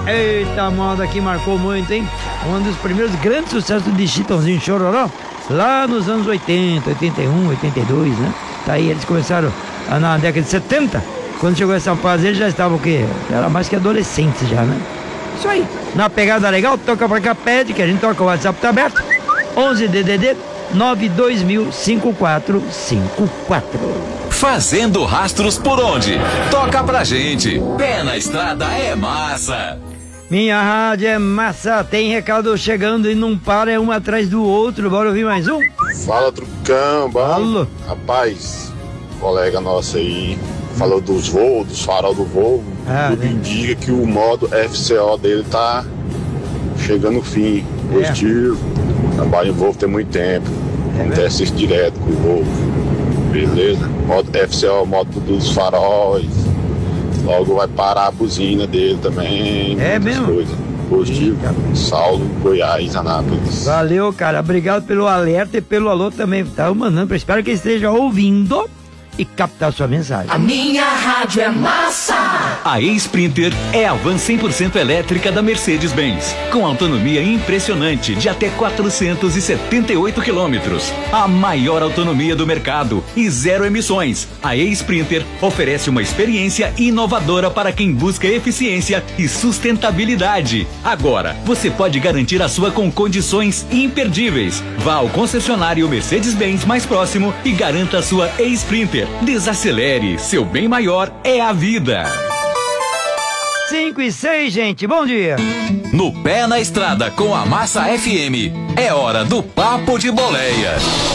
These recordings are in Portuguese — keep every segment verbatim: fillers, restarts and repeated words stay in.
Eita, moda que marcou muito, hein? Um dos primeiros grandes sucessos de Chitãozinho Chororó, lá nos anos oitenta, oitenta e um, oitenta e dois, né? Tá aí, eles começaram na década de setenta. Quando chegou essa fase, eles já estavam o quê? Era mais que adolescentes já, né? Isso aí. Na pegada legal, toca pra cá, pede, que a gente toca, o WhatsApp tá aberto. onze D D D nove dois mil cinco quatro cinco quatro. Fazendo rastros por onde? Toca pra gente. Pé na estrada é massa. Minha rádio é massa, tem recado chegando e não para, é um atrás do outro. Bora ouvir mais um? Fala, Trucão, Alô. Rapaz, colega nosso aí falou dos voos, dos farol do voo. Ah, tudo né? indica que o modo F C O dele tá chegando no fim. Positivo. É. Trabalho em voo tem muito tempo. É, Não tem assiste direto com o voo. Beleza? Modo F C O, modo dos faróis. Logo vai parar a buzina dele também. É mesmo? Coisas. Positivo. Saulo, Goiás, Anápolis. Valeu, cara. Obrigado pelo alerta e pelo alô também. Tá mandando, espero que esteja ouvindo e captar sua mensagem. A minha rádio é massa. A E-Sprinter é a van cem por cento elétrica da Mercedes-Benz, com autonomia impressionante de até quatrocentos e setenta e oito quilômetros. A maior autonomia do mercado e zero emissões. A E-Sprinter oferece uma experiência inovadora para quem busca eficiência e sustentabilidade. Agora, você pode garantir a sua com condições imperdíveis. Vá ao concessionário Mercedes-Benz mais próximo e garanta a sua E-Sprinter. Desacelere, seu bem maior é a vida. cinco e seis, gente, bom dia. No Pé na Estrada com a Massa F M, é hora do Papo de Boleia.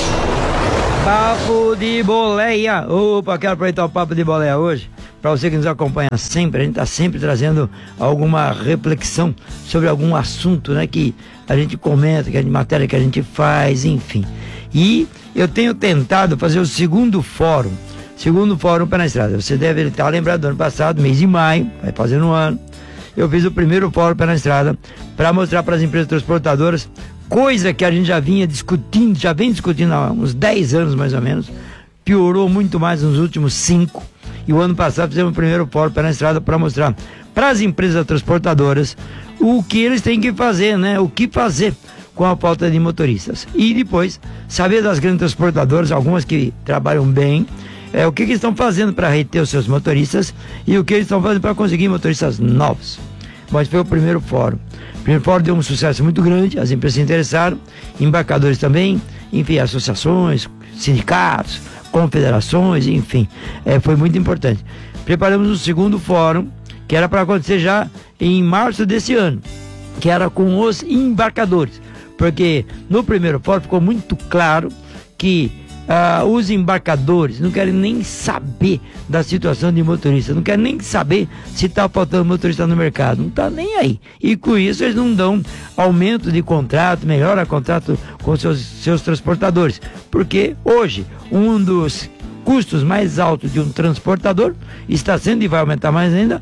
Papo de boleia. Opa, quero aproveitar o papo de boleia hoje. Para você que nos acompanha sempre, a gente está sempre trazendo alguma reflexão sobre algum assunto, né? Que a gente comenta, que é de matéria que a gente faz, enfim. E eu tenho tentado fazer o segundo fórum, segundo fórum Pé na Estrada. Você deve estar lembrado do ano passado, mês de maio, vai fazendo um ano. Eu fiz o primeiro fórum Pé na Estrada para mostrar para as empresas transportadoras coisa que a gente já vinha discutindo, já vem discutindo há uns dez anos mais ou menos, piorou muito mais nos últimos cinco. E o ano passado fizemos o primeiro fórum Pé na Estrada para mostrar para as empresas transportadoras o que eles têm que fazer, né? O que fazer com a falta de motoristas. E depois, saber das grandes transportadoras, algumas que trabalham bem, é, o que, que estão fazendo para reter os seus motoristas e o que eles estão fazendo para conseguir motoristas novos. Mas foi o primeiro fórum. O primeiro fórum deu um sucesso muito grande, as empresas se interessaram, embarcadores também, enfim, associações, sindicatos, confederações, enfim, é, foi muito importante. Preparamos o segundo fórum, que era para acontecer já em março desse ano, que era com os embarcadores, porque no primeiro fórum ficou muito claro que ah, os embarcadores não querem nem saber da situação de motorista, não querem nem saber se está faltando motorista no mercado, não está nem aí. E com isso eles não dão aumento de contrato, melhora contrato com seus, seus transportadores, porque hoje um dos custos mais altos de um transportador está sendo, e vai aumentar mais ainda,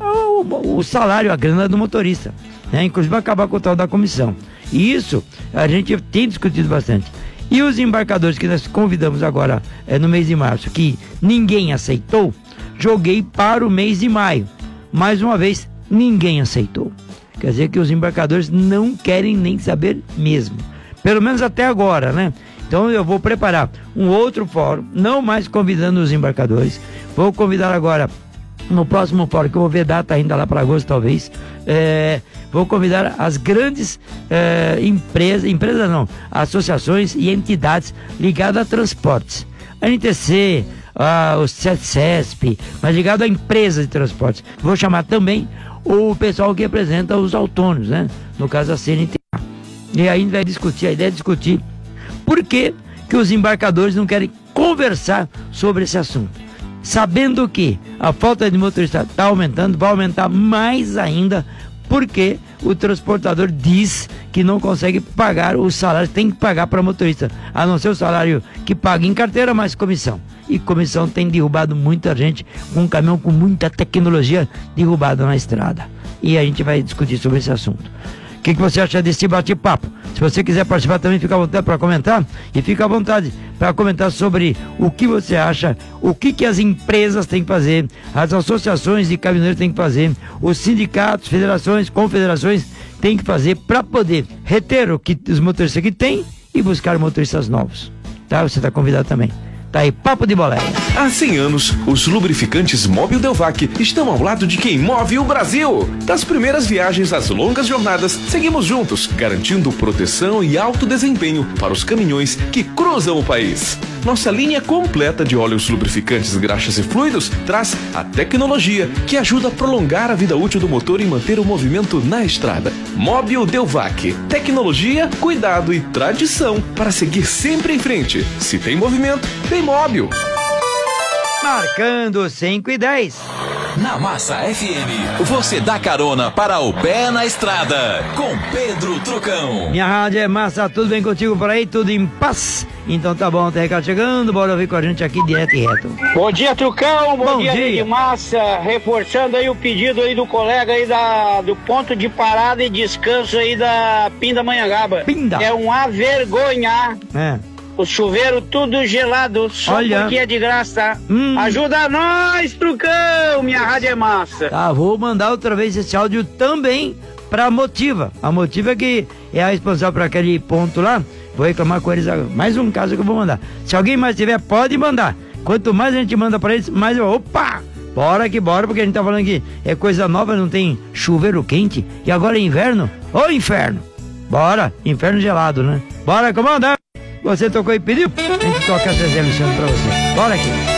o, o salário, a grana do motorista, né? Inclusive vai acabar com o tal da comissão. E isso a gente tem discutido bastante. E os embarcadores que nós convidamos agora é, no mês de março, que ninguém aceitou, joguei para o mês de maio. Mais uma vez, ninguém aceitou. Quer dizer que os embarcadores não querem nem saber mesmo. Pelo menos até agora, né? Então eu vou preparar um outro fórum, não mais convidando os embarcadores. Vou convidar agora, no próximo fórum, que eu vou ver data ainda lá para agosto talvez, é, vou convidar as grandes é, empresas, empresas não, associações e entidades ligadas a transportes. A N T C, a, o CESP, mas ligado a empresas de transportes. Vou chamar também o pessoal que representa os autônomos, né? No caso a C N T A. E aí a gente vai discutir, a ideia é discutir por que que os embarcadores não querem conversar sobre esse assunto. Sabendo que a falta de motorista está aumentando, vai aumentar mais ainda, porque o transportador diz que não consegue pagar o salário, tem que pagar para motorista, a não ser o salário que paga em carteira, mais comissão. E comissão tem derrubado muita gente, com um caminhão com muita tecnologia derrubada na estrada. E a gente vai discutir sobre esse assunto. O que, que você acha desse bate-papo? Se você quiser participar também, fica à vontade para comentar, e fica à vontade para comentar sobre o que você acha, o que que as empresas têm que fazer, as associações de caminhoneiros têm que fazer, os sindicatos, federações, confederações têm que fazer para poder reter o que os motoristas que têm e buscar motoristas novos, tá? Você está convidado também. Tá aí, Papo de Boleia. Há cem anos, os lubrificantes Mobil Delvac estão ao lado de quem move o Brasil. Das primeiras viagens às longas jornadas, seguimos juntos, garantindo proteção e alto desempenho para os caminhões que cruzam o país. Nossa linha completa de óleos lubrificantes, graxas e fluidos traz a tecnologia que ajuda a prolongar a vida útil do motor e manter o movimento na estrada. Mobil Delvac. Tecnologia, cuidado e tradição para seguir sempre em frente. Se tem movimento, tem Móbil. Marcando cinco e dez. Na Massa F M, você dá carona para o pé na estrada, com Pedro Trucão. Minha rádio é Massa, tudo bem contigo por aí? Tudo em paz? Então tá bom, tem recado chegando, bora ouvir com a gente aqui direto e reto. Bom dia, Trucão, bom, bom dia, dia. de Massa, reforçando aí o pedido aí do colega aí da, do ponto de parada e descanso aí da Pindamonhangaba. Pinda. É uma vergonha. É. O chuveiro tudo gelado, só Olha. porque é de graça. Hum. Ajuda nós, Trucão, minha rádio é Massa. Tá, vou mandar outra vez esse áudio também pra Motiva. A Motiva que é a responsável por aquele ponto lá. Vou reclamar com eles agora. Mais um caso que eu vou mandar. Se alguém mais tiver, pode mandar. Quanto mais a gente manda pra eles, mais eu... Opa! Bora que bora, porque a gente tá falando que é coisa nova, não tem chuveiro quente. E agora é inverno? Ô inferno! Bora! Inferno gelado, né? Bora, comandante! Você tocou e pediu? A gente toca essa Zé Luciano pra você. Bora aqui!